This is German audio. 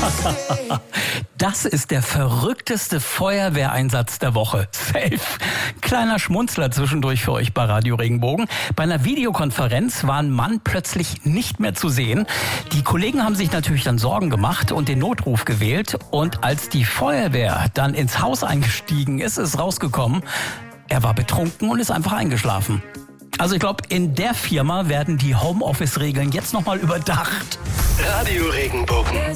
Das ist der verrückteste Feuerwehreinsatz der Woche. Safe. Kleiner Schmunzler zwischendurch für euch bei Radio Regenbogen. Bei einer Videokonferenz war ein Mann plötzlich nicht mehr zu sehen. Die Kollegen haben sich natürlich dann Sorgen gemacht und den Notruf gewählt. Und als die Feuerwehr dann ins Haus eingestiegen ist, ist rausgekommen, er war betrunken und ist einfach eingeschlafen. Also ich glaube, in der Firma werden die Homeoffice-Regeln jetzt nochmal überdacht. Radio Regenbogen.